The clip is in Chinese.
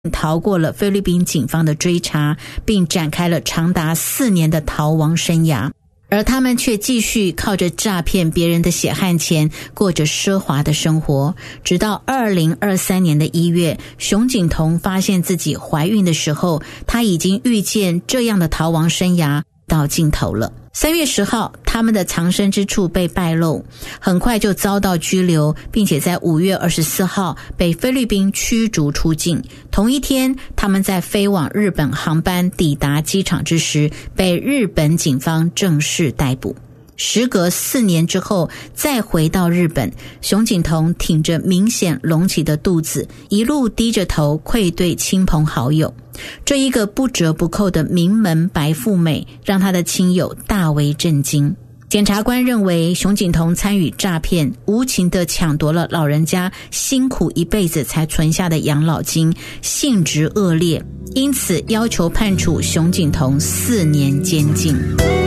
逃过了菲律宾警方的追查，并展开了长达4年的逃亡生涯。而他们却继续靠着诈骗别人的血汗钱，过着奢华的生活。直到2023年的1月，熊景彤发现自己怀孕的时候，她已经预见这样的逃亡生涯到尽头了。3月10号，他们的藏身之处被败露，很快就遭到拘留，并且在5月24号被菲律宾驱逐出境。同一天，他们在飞往日本航班抵达机场之时，被日本警方正式逮捕。时隔4年之后，再回到日本，熊景彤挺着明显隆起的肚子，一路低着头愧对亲朋好友。这一个不折不扣的名门白富美，让他的亲友大为震惊。检察官认为熊景彤参与诈骗，无情地抢夺了老人家辛苦一辈子才存下的养老金，性质恶劣，因此要求判处熊景彤4年监禁。